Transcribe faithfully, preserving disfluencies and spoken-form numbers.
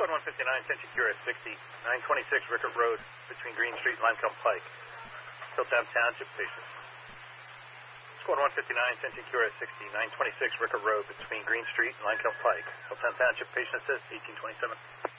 Squad one fifty-nine, attention Q R S sixty, nine twenty-six Rickert Road between Green Street and Limecombe Pike. Hilltown Township, patient. Squad one fifty-nine, attention Q R S sixty, nine twenty-six Rickert Road between Green Street and Limecombe Pike. Hilltown Township, patient assist, eighteen twenty-seven.